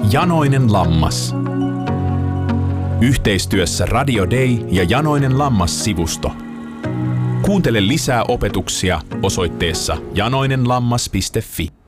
Janoinen lammas. Yhteistyössä Radio Day ja Janoinen lammas-sivusto. Kuuntele lisää opetuksia osoitteessa janoinenlammas.fi.